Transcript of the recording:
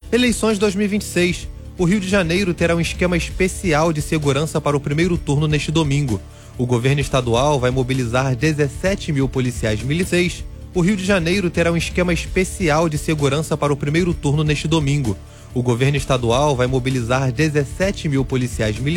Eleições 2026. O Rio de Janeiro terá um esquema especial de segurança para o primeiro turno neste domingo. O governo estadual vai mobilizar 17 mil policiais militares. O Rio de Janeiro terá um esquema especial de segurança para o primeiro turno neste domingo. O governo estadual vai mobilizar 17 mil policiais militares.